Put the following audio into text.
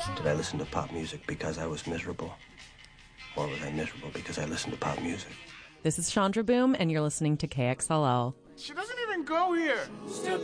Did I listen to pop music because I was miserable? Or was I miserable because I listened to pop music? This is Chandra Boom, and you're listening to KXLL. She doesn't even go here.